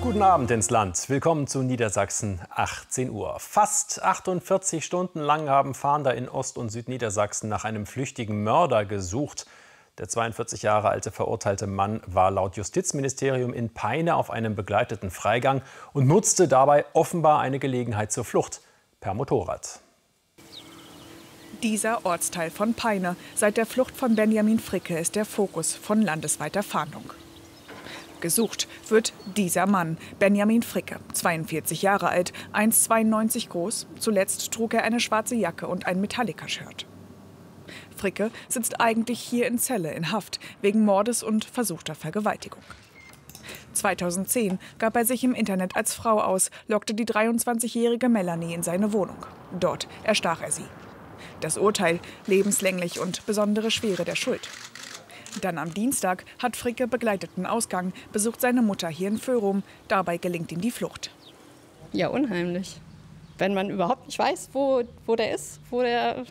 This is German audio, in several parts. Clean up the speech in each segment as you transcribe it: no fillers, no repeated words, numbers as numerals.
Guten Abend ins Land. Willkommen zu Niedersachsen, 18 Uhr. Fast 48 Stunden lang haben Fahnder in Ost- und Südniedersachsen nach einem flüchtigen Mörder gesucht. Der 42 Jahre alte verurteilte Mann war laut Justizministerium in Peine auf einem begleiteten Freigang und nutzte dabei offenbar eine Gelegenheit zur Flucht per Motorrad. Dieser Ortsteil von Peine. Seit der Flucht von Benjamin Fricke ist der Fokus von landesweiter Fahndung. Gesucht wird dieser Mann, Benjamin Fricke, 42 Jahre alt, 1,92 groß. Zuletzt trug er eine schwarze Jacke und ein Metallica-Shirt. Fricke sitzt eigentlich hier in Celle in Haft wegen Mordes und versuchter Vergewaltigung. 2010 gab er sich im Internet als Frau aus, lockte die 23-jährige Melanie in seine Wohnung. Dort erstach er sie. Das Urteil lebenslänglich und besondere Schwere der Schuld. Dann am Dienstag hat Fricke begleiteten Ausgang, besucht seine Mutter hier in Föhrum. Dabei gelingt ihm die Flucht. Ja, unheimlich. Wenn man überhaupt nicht weiß, wo der ist, wo der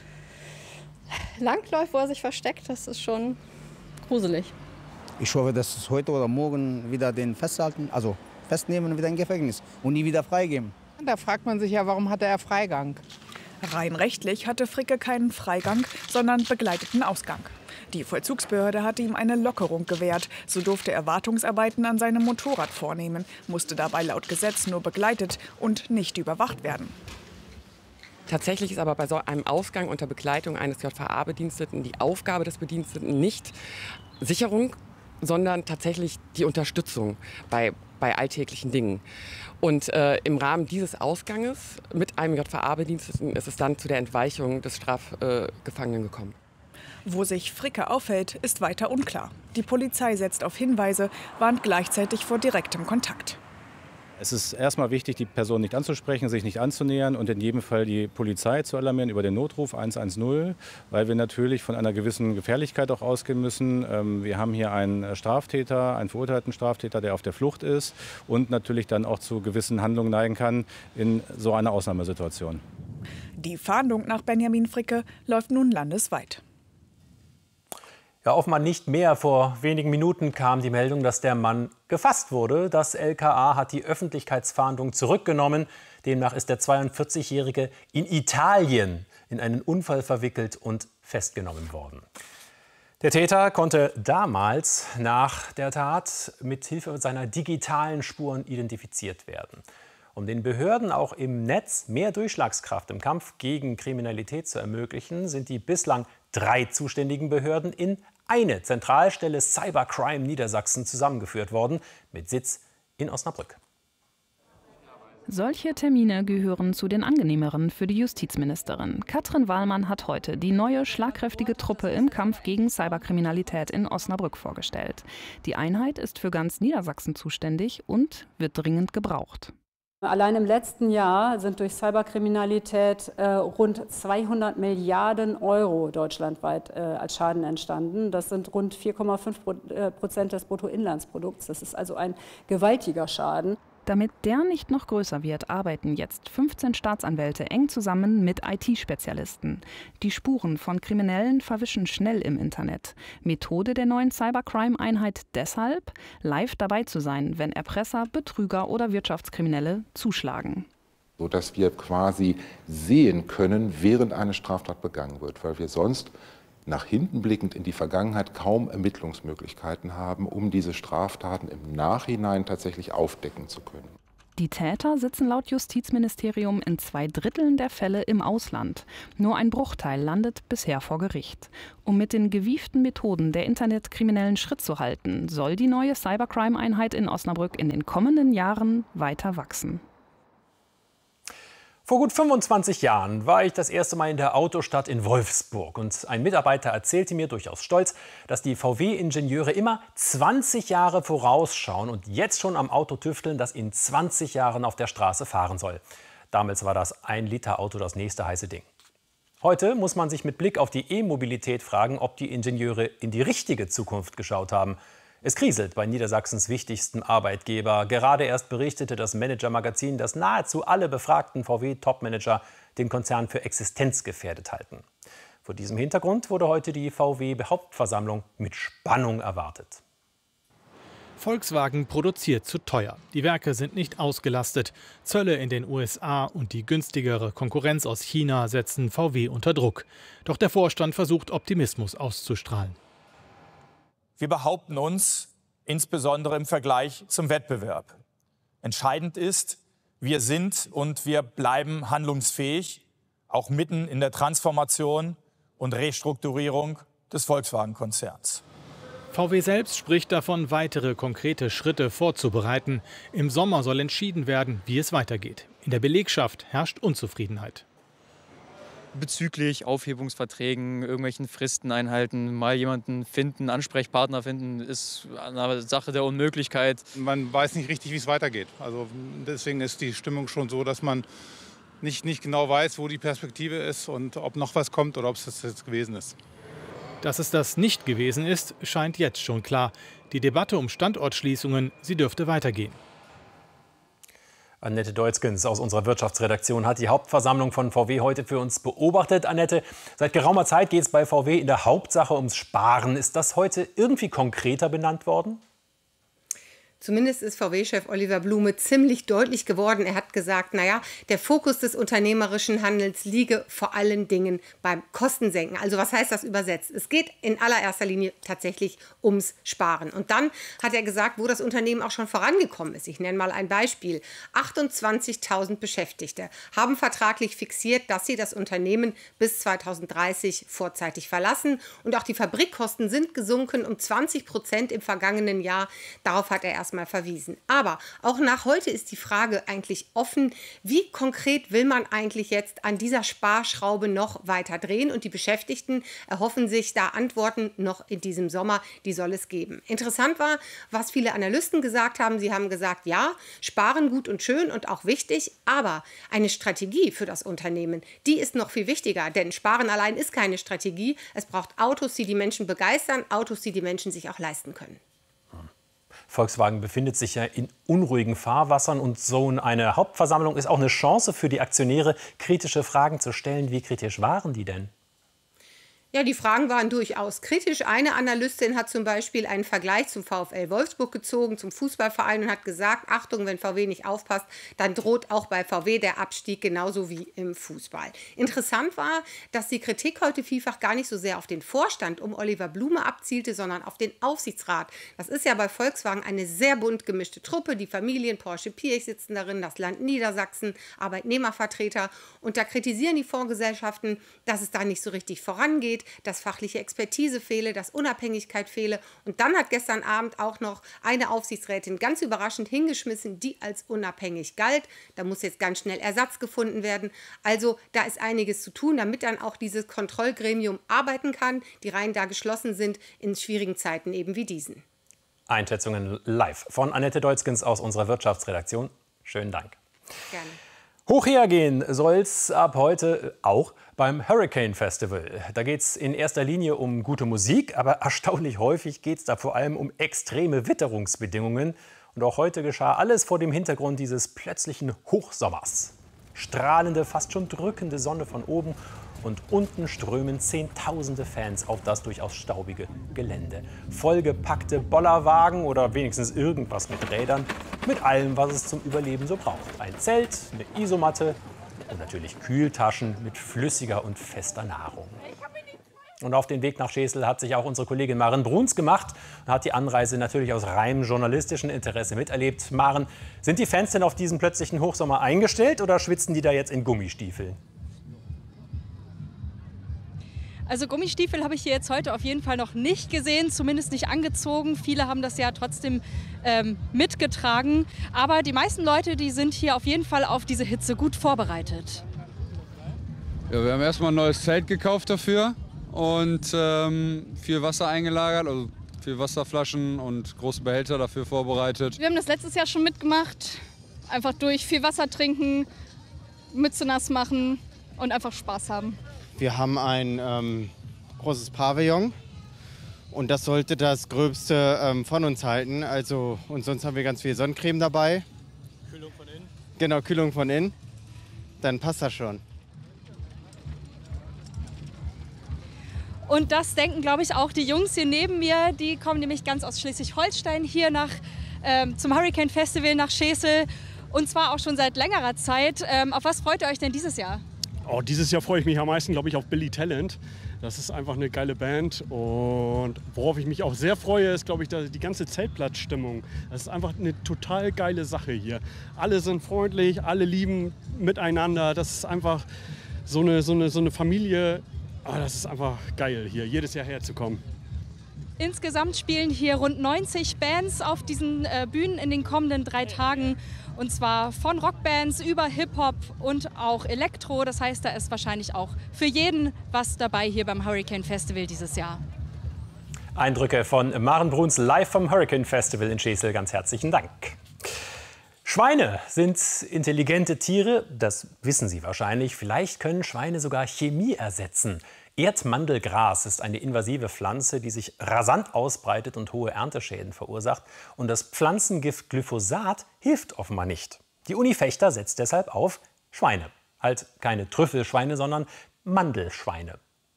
langläuft, wo er sich versteckt, das ist schon gruselig. Ich hoffe, dass es heute oder morgen wieder den festhalten, also festnehmen und wieder im Gefängnis und nie wieder freigeben. Da fragt man sich ja, warum hatte er Freigang? Rein rechtlich hatte Fricke keinen Freigang, sondern begleiteten Ausgang. Die Vollzugsbehörde hatte ihm eine Lockerung gewährt. So durfte er Wartungsarbeiten an seinem Motorrad vornehmen, musste dabei laut Gesetz nur begleitet und nicht überwacht werden. Tatsächlich ist aber bei so einem Ausgang unter Begleitung eines JVA-Bediensteten die Aufgabe des Bediensteten nicht Sicherung, sondern tatsächlich die Unterstützung bei alltäglichen Dingen. Und im Rahmen dieses Ausganges mit einem JVA-Bediensteten ist es dann zu der Entweichung des Strafgefangenen gekommen. Wo sich Fricke aufhält, ist weiter unklar. Die Polizei setzt auf Hinweise, warnt gleichzeitig vor direktem Kontakt. Es ist erstmal wichtig, die Person nicht anzusprechen, sich nicht anzunähern und in jedem Fall die Polizei zu alarmieren über den Notruf 110, weil wir natürlich von einer gewissen Gefährlichkeit auch ausgehen müssen. Wir haben hier einen Straftäter, einen verurteilten Straftäter, der auf der Flucht ist und natürlich dann auch zu gewissen Handlungen neigen kann in so einer Ausnahmesituation. Die Fahndung nach Benjamin Fricke läuft nun landesweit. Ja, offenbar nicht mehr. Vor wenigen Minuten kam die Meldung, dass der Mann gefasst wurde. Das LKA hat die Öffentlichkeitsfahndung zurückgenommen. Demnach ist der 42-Jährige in Italien in einen Unfall verwickelt und festgenommen worden. Der Täter konnte damals nach der Tat mit Hilfe seiner digitalen Spuren identifiziert werden. Um den Behörden auch im Netz mehr Durchschlagskraft im Kampf gegen Kriminalität zu ermöglichen, sind die bislang 3 zuständigen Behörden in eine Zentralstelle Cybercrime Niedersachsen zusammengeführt worden, mit Sitz in Osnabrück. Solche Termine gehören zu den angenehmeren für die Justizministerin. Katrin Wahlmann hat heute die neue, schlagkräftige Truppe im Kampf gegen Cyberkriminalität in Osnabrück vorgestellt. Die Einheit ist für ganz Niedersachsen zuständig und wird dringend gebraucht. Allein im letzten Jahr sind durch Cyberkriminalität rund 200 Milliarden Euro deutschlandweit als Schaden entstanden. Das sind rund 4,5% des Bruttoinlandsprodukts. Das ist also ein gewaltiger Schaden. Damit der nicht noch größer wird, arbeiten jetzt 15 Staatsanwälte eng zusammen mit IT-Spezialisten. Die Spuren von Kriminellen verwischen schnell im Internet. Methode der neuen Cybercrime-Einheit deshalb, live dabei zu sein, wenn Erpresser, Betrüger oder Wirtschaftskriminelle zuschlagen. Sodass wir quasi sehen können, während eine Straftat begangen wird, weil wir sonst nach hinten blickend in die Vergangenheit kaum Ermittlungsmöglichkeiten haben, um diese Straftaten im Nachhinein tatsächlich aufdecken zu können. Die Täter sitzen laut Justizministerium in 2/3 der Fälle im Ausland. Nur ein Bruchteil landet bisher vor Gericht. Um mit den gewieften Methoden der Internetkriminellen Schritt zu halten, soll die neue Cybercrime-Einheit in Osnabrück in den kommenden Jahren weiter wachsen. Vor gut 25 Jahren war ich das erste Mal in der Autostadt in Wolfsburg. Und ein Mitarbeiter erzählte mir durchaus stolz, dass die VW-Ingenieure immer 20 Jahre vorausschauen und jetzt schon am Auto tüfteln, das in 20 Jahren auf der Straße fahren soll. Damals war das 1-Liter-Auto das nächste heiße Ding. Heute muss man sich mit Blick auf die E-Mobilität fragen, ob die Ingenieure in die richtige Zukunft geschaut haben. Es kriselt bei Niedersachsens wichtigsten Arbeitgeber. Gerade erst berichtete das Manager-Magazin, dass nahezu alle befragten VW-Topmanager den Konzern für existenzgefährdet halten. Vor diesem Hintergrund wurde heute die VW-Hauptversammlung mit Spannung erwartet. Volkswagen produziert zu teuer. Die Werke sind nicht ausgelastet. Zölle in den USA und die günstigere Konkurrenz aus China setzen VW unter Druck. Doch der Vorstand versucht, Optimismus auszustrahlen. Wir behaupten uns, insbesondere im Vergleich zum Wettbewerb. Entscheidend ist, wir sind und wir bleiben handlungsfähig, auch mitten in der Transformation und Restrukturierung des Volkswagen-Konzerns. VW selbst spricht davon, weitere konkrete Schritte vorzubereiten. Im Sommer soll entschieden werden, wie es weitergeht. In der Belegschaft herrscht Unzufriedenheit. Bezüglich Aufhebungsverträgen, irgendwelchen Fristen einhalten, mal jemanden finden, Ansprechpartner finden, ist eine Sache der Unmöglichkeit. Man weiß nicht richtig, wie es weitergeht. Also deswegen ist die Stimmung schon so, dass man nicht genau weiß, wo die Perspektive ist und ob noch was kommt oder ob es das jetzt gewesen ist. Dass es das nicht gewesen ist, scheint jetzt schon klar. Die Debatte um Standortschließungen, sie dürfte weitergehen. Annette Deutzgens aus unserer Wirtschaftsredaktion hat die Hauptversammlung von VW heute für uns beobachtet. Annette, seit geraumer Zeit geht es bei VW in der Hauptsache ums Sparen. Ist das heute irgendwie konkreter benannt worden? Zumindest ist VW-Chef Oliver Blume ziemlich deutlich geworden. Er hat gesagt, naja, der Fokus des unternehmerischen Handelns liege vor allen Dingen beim Kostensenken. Also was heißt das übersetzt? Es geht in allererster Linie tatsächlich ums Sparen. Und dann hat er gesagt, wo das Unternehmen auch schon vorangekommen ist. Ich nenne mal ein Beispiel. 28.000 Beschäftigte haben vertraglich fixiert, dass sie das Unternehmen bis 2030 vorzeitig verlassen. Und auch die Fabrikkosten sind gesunken um 20% im vergangenen Jahr. Darauf hat er erstmal verwiesen. Aber auch nach heute ist die Frage eigentlich offen, wie konkret will man eigentlich jetzt an dieser Sparschraube noch weiter drehen? Und die Beschäftigten erhoffen sich da Antworten noch in diesem Sommer, die soll es geben. Interessant war, was viele Analysten gesagt haben. Sie haben gesagt, ja, sparen gut und schön und auch wichtig, aber eine Strategie für das Unternehmen, die ist noch viel wichtiger, denn Sparen allein ist keine Strategie. Es braucht Autos, die die Menschen begeistern, Autos, die die Menschen sich auch leisten können. Volkswagen befindet sich ja in unruhigen Fahrwassern und so eine Hauptversammlung ist auch eine Chance für die Aktionäre, kritische Fragen zu stellen. Wie kritisch waren die denn? Ja, die Fragen waren durchaus kritisch. Eine Analystin hat zum Beispiel einen Vergleich zum VfL Wolfsburg gezogen, zum Fußballverein, und hat gesagt, Achtung, wenn VW nicht aufpasst, dann droht auch bei VW der Abstieg genauso wie im Fußball. Interessant war, dass die Kritik heute vielfach gar nicht so sehr auf den Vorstand um Oliver Blume abzielte, sondern auf den Aufsichtsrat. Das ist ja bei Volkswagen eine sehr bunt gemischte Truppe. Die Familien Porsche-Piech sitzen darin, das Land Niedersachsen, Arbeitnehmervertreter. Und da kritisieren die Fondsgesellschaften, dass es da nicht so richtig vorangeht, dass fachliche Expertise fehle, dass Unabhängigkeit fehle. Und dann hat gestern Abend auch noch eine Aufsichtsrätin ganz überraschend hingeschmissen, die als unabhängig galt. Da muss jetzt ganz schnell Ersatz gefunden werden. Also da ist einiges zu tun, damit dann auch dieses Kontrollgremium arbeiten kann, die Reihen da geschlossen sind in schwierigen Zeiten eben wie diesen. Einschätzungen live von Annette Deutzgens aus unserer Wirtschaftsredaktion. Schönen Dank. Gerne. Hoch hergehen soll es ab heute auch beim Hurricane Festival. Da geht es in erster Linie um gute Musik, aber erstaunlich häufig geht es da vor allem um extreme Witterungsbedingungen. Und auch heute geschah alles vor dem Hintergrund dieses plötzlichen Hochsommers. Strahlende, fast schon drückende Sonne von oben und unten strömen Zehntausende Fans auf das durchaus staubige Gelände. Vollgepackte Bollerwagen oder wenigstens irgendwas mit Rädern, mit allem, was es zum Überleben so braucht. Ein Zelt, eine Isomatte und natürlich Kühltaschen mit flüssiger und fester Nahrung. Und auf den Weg nach Schesel hat sich auch unsere Kollegin Maren Bruns gemacht und hat die Anreise natürlich aus reinem journalistischen Interesse miterlebt. Maren, sind die Fans denn auf diesen plötzlichen Hochsommer eingestellt oder schwitzen die da jetzt in Gummistiefeln? Also Gummistiefel habe ich hier jetzt heute auf jeden Fall noch nicht gesehen, zumindest nicht angezogen. Viele haben das ja trotzdem mitgetragen. Aber die meisten Leute, die sind hier auf jeden Fall auf diese Hitze gut vorbereitet. Ja, wir haben erstmal ein neues Zelt gekauft dafür und viel Wasser eingelagert, also viel Wasserflaschen und große Behälter dafür vorbereitet. Wir haben das letztes Jahr schon mitgemacht. Einfach durch viel Wasser trinken, Mütze nass machen und einfach Spaß haben. Wir haben ein großes Pavillon und das sollte das Gröbste von uns halten. Also, und sonst haben wir ganz viel Sonnencreme dabei. Kühlung von innen? Genau, Kühlung von innen. Dann passt das schon. Und das denken, glaube ich, auch die Jungs hier neben mir. Die kommen nämlich ganz aus Schleswig-Holstein hier zum Hurricane Festival nach Schesel. Und zwar auch schon seit längerer Zeit. Auf was freut ihr euch denn dieses Jahr? Oh, dieses Jahr freue ich mich am meisten, glaube ich, auf Billy Talent. Das ist einfach eine geile Band. Und worauf ich mich auch sehr freue, ist, glaube ich, die ganze Zeltplatzstimmung. Das ist einfach eine total geile Sache hier. Alle sind freundlich, alle lieben miteinander. Das ist einfach so eine Familie. Das ist einfach geil, hier jedes Jahr herzukommen. Insgesamt spielen hier rund 90 Bands auf diesen Bühnen in den kommenden 3 Tagen. Und zwar von Rockbands über Hip-Hop und auch Elektro. Das heißt, da ist wahrscheinlich auch für jeden was dabei hier beim Hurricane Festival dieses Jahr. Eindrücke von Maren Bruns live vom Hurricane Festival in Schesel. Ganz herzlichen Dank. Schweine sind intelligente Tiere, das wissen Sie wahrscheinlich. Vielleicht können Schweine sogar Chemie ersetzen. Erdmandelgras ist eine invasive Pflanze, die sich rasant ausbreitet und hohe Ernteschäden verursacht. Und das Pflanzengift Glyphosat hilft offenbar nicht. Die Uni Vechta setzt deshalb auf Schweine. Halt keine Trüffelschweine, sondern Mandelschweine.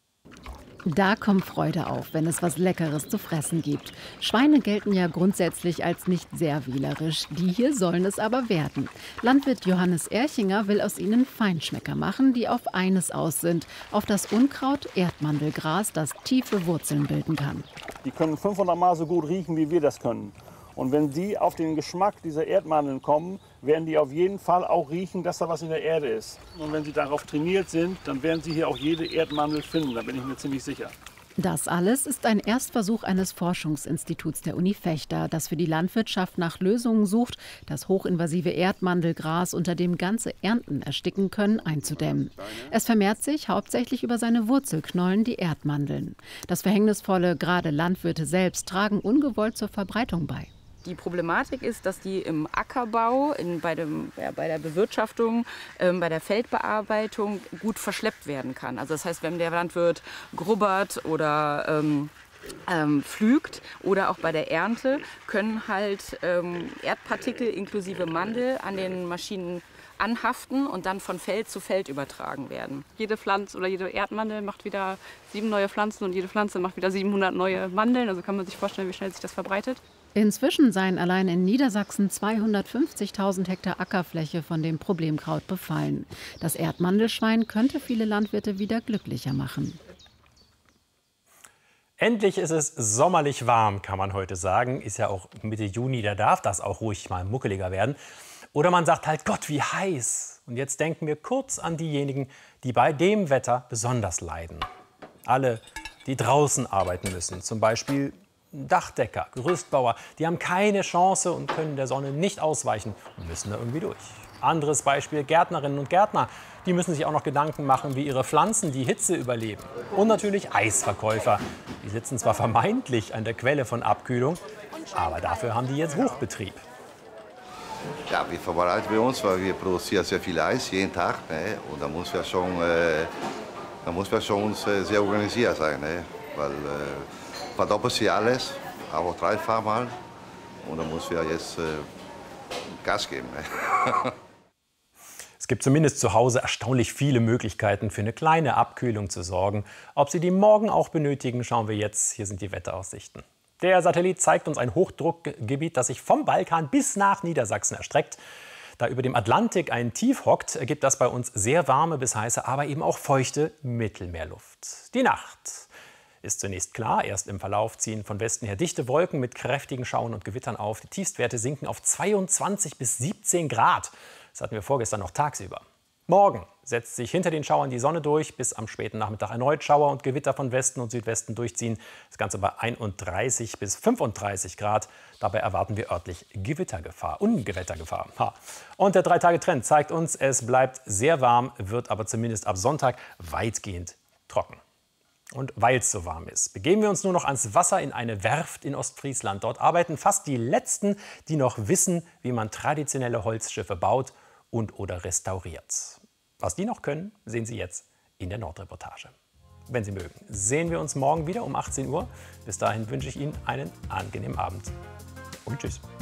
Da kommt Freude auf, wenn es was Leckeres zu fressen gibt. Schweine gelten ja grundsätzlich als nicht sehr wählerisch. Die hier sollen es aber werden. Landwirt Johannes Erchinger will aus ihnen Feinschmecker machen, die auf eines aus sind: auf das Unkraut Erdmandelgras, das tiefe Wurzeln bilden kann. Die können 500 Mal so gut riechen, wie wir das können. Und wenn die auf den Geschmack dieser Erdmandeln kommen, werden die auf jeden Fall auch riechen, dass da was in der Erde ist. Und wenn sie darauf trainiert sind, dann werden sie hier auch jede Erdmandel finden, da bin ich mir ziemlich sicher. Das alles ist ein Erstversuch eines Forschungsinstituts der Uni Vechta, das für die Landwirtschaft nach Lösungen sucht, das hochinvasive Erdmandelgras, unter dem ganze Ernten ersticken können, einzudämmen. Es vermehrt sich hauptsächlich über seine Wurzelknollen, die Erdmandeln. Das Verhängnisvolle, gerade Landwirte selbst tragen ungewollt zur Verbreitung bei. Die Problematik ist, dass die im Ackerbau, bei der Bewirtschaftung, bei der Feldbearbeitung gut verschleppt werden kann. Also das heißt, wenn der Landwirt grubbert oder pflügt oder auch bei der Ernte, können halt Erdpartikel inklusive Mandel an den Maschinen anhaften und dann von Feld zu Feld übertragen werden. Jede Pflanze oder jede Erdmandel macht wieder 7 neue Pflanzen und jede Pflanze macht wieder 700 neue Mandeln. Also kann man sich vorstellen, wie schnell sich das verbreitet. Inzwischen seien allein in Niedersachsen 250.000 Hektar Ackerfläche von dem Problemkraut befallen. Das Erdmandelschwein könnte viele Landwirte wieder glücklicher machen. Endlich ist es sommerlich warm, kann man heute sagen. Ist ja auch Mitte Juni, da darf das auch ruhig mal muckeliger werden. Oder man sagt halt, Gott, wie heiß. Und jetzt denken wir kurz an diejenigen, die bei dem Wetter besonders leiden. Alle, die draußen arbeiten müssen, zum Beispiel Dachdecker, Gerüstbauer, die haben keine Chance und können der Sonne nicht ausweichen und müssen da irgendwie durch. Anderes Beispiel, Gärtnerinnen und Gärtner, die müssen sich auch noch Gedanken machen, wie ihre Pflanzen die Hitze überleben. Und natürlich Eisverkäufer, die sitzen zwar vermeintlich an der Quelle von Abkühlung, aber dafür haben die jetzt Hochbetrieb. Ja, wir vorbereiten wir uns, weil wir produzieren sehr viel Eis jeden Tag. Ne? Und da muss wir schon sehr organisiert sein. Ne? Weil verdoppelt sich alles, aber dreifach mal. Und da müssen wir jetzt Gas geben. Ne? Es gibt zumindest zu Hause erstaunlich viele Möglichkeiten, für eine kleine Abkühlung zu sorgen. Ob Sie die morgen auch benötigen, schauen wir jetzt. Hier sind die Wetteraussichten. Der Satellit zeigt uns ein Hochdruckgebiet, das sich vom Balkan bis nach Niedersachsen erstreckt. Da über dem Atlantik ein Tief hockt, gibt das bei uns sehr warme bis heiße, aber eben auch feuchte Mittelmeerluft. Die Nacht ist zunächst klar. Erst im Verlauf ziehen von Westen her dichte Wolken mit kräftigen Schauern und Gewittern auf. Die Tiefstwerte sinken auf 22 bis 17 Grad. Das hatten wir vorgestern noch tagsüber. Morgen setzt sich hinter den Schauern die Sonne durch, bis am späten Nachmittag erneut Schauer und Gewitter von Westen und Südwesten durchziehen. Das Ganze bei 31 bis 35 Grad. Dabei erwarten wir örtlich Ungewittergefahr. Und der 3-Tage-Trend zeigt uns, es bleibt sehr warm, wird aber zumindest ab Sonntag weitgehend trocken. Und weil es so warm ist, begeben wir uns nur noch ans Wasser in eine Werft in Ostfriesland. Dort arbeiten fast die Letzten, die noch wissen, wie man traditionelle Holzschiffe baut und/oder restauriert. Was die noch können, sehen Sie jetzt in der Nordreportage. Wenn Sie mögen, sehen wir uns morgen wieder um 18 Uhr. Bis dahin wünsche ich Ihnen einen angenehmen Abend und tschüss.